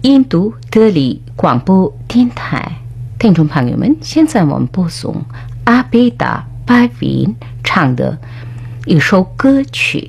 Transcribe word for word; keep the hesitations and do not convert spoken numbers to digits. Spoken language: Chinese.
印度德里广播电台，听众朋友们，现在我们播送阿贝达巴云唱的一首歌曲。